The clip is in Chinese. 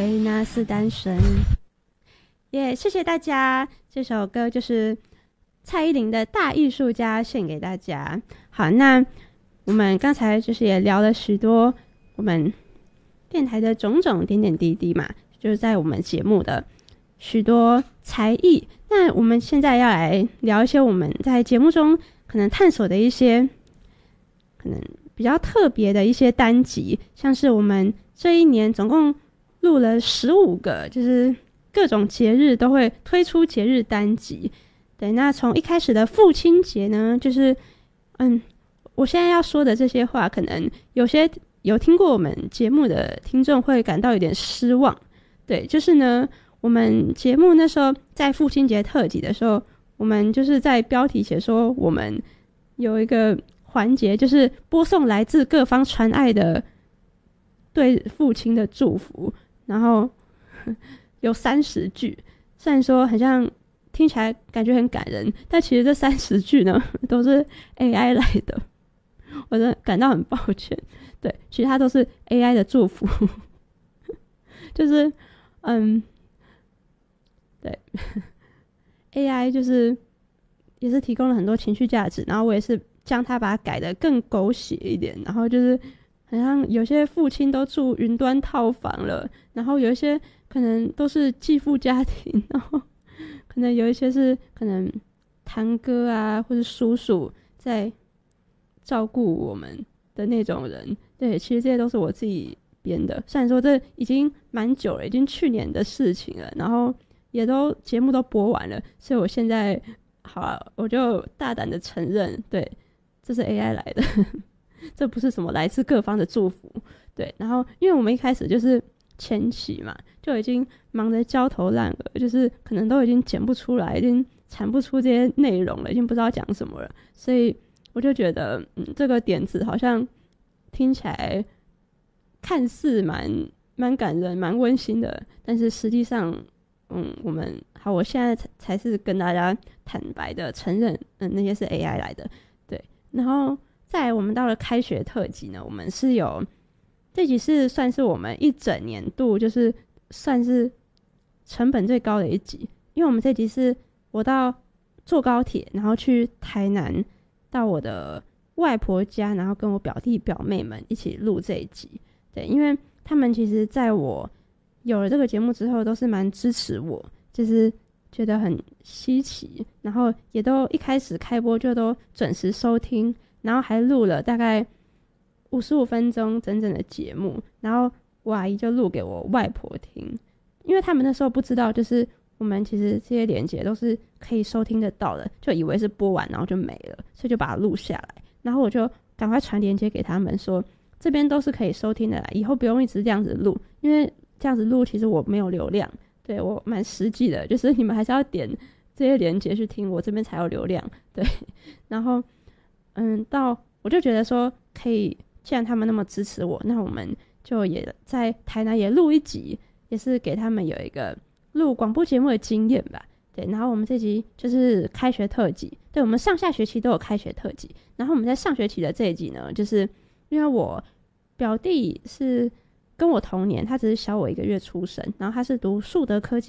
回那是单身。谢谢大家，这首歌就是蔡依林的大艺术家，献给大家。好，那我们刚才就是也聊了许多我们电台的种种点点滴滴嘛，就是在我们节目的许多才艺。那我们现在要来聊一些我们在节目中可能探索的一些可能比较特别的一些单集，像是我们这一年总共录了15个，就是各种节日都会推出节日单集。对，那从一开始的父亲节呢，就是我现在要说的这些话，可能有些有听过我们节目的听众会感到有点失望。对，就是呢，我们节目那时候在父亲节特辑的时候，我们就是在标题写说我们有一个环节，就是播送来自各方传爱的对父亲的祝福，然后有30句，虽然说好像听起来感觉很感人，但其实这30句呢都是 AI 来的，我真的感到很抱歉。对，其实它都是 AI 的祝福就是对AI 就是也是提供了很多情绪价值，然后我也是将它把它改得更狗血一点，然后就是好像有些父亲都住云端套房了，然后有一些可能都是继父家庭，然后可能有一些是可能堂哥啊或是叔叔在照顾我们的那种人。对，其实这些都是我自己编的，虽然说这已经蛮久了，已经去年的事情了，然后也都节目都播完了，所以我现在好了，我就大胆的承认，对，这是 AI 来的这不是什么来自各方的祝福。对，然后因为我们一开始就是前期嘛，就已经忙得焦头烂额，就是可能都已经剪不出来，已经产不出这些内容了，已经不知道讲什么了，所以我就觉得这个点子好像听起来看似蛮感人蛮温馨的，但是实际上我现在才是跟大家坦白的承认那些是 AI 来的。对，然后再来我们到了开学特辑呢，我们是有这集是算是我们一整年度就是算是成本最高的一集，因为我们这集是我到坐高铁然后去台南到我的外婆家，然后跟我表弟表妹们一起录这一集。对，因为他们其实在我有了这个节目之后都是蛮支持我，就是觉得很稀奇，然后也都一开始开播就都准时收听，然后还录了大概55分钟整整的节目，然后我阿姨就录给我外婆听，因为他们那时候不知道就是我们其实这些连结都是可以收听得到的，就以为是播完然后就没了，所以就把它录下来，然后我就赶快传连结给他们说这边都是可以收听的啦，以后不用一直这样子录，因为这样子录其实我没有流量，对，我蛮实际的，就是你们还是要点这些连结去听，我这边才有流量。对，然后到我就觉得说可以，既然他们那么支持我，那我们就也在台南也录一集，也是给他们有一个录广播节目的经验吧。对，然后我们这集就是开学特辑，对，我们上下学期都有开学特辑，然后我们在上学期的这一集呢，就是因为我表弟是跟我同年，他只是小我1个月出生，然后他是读树德科技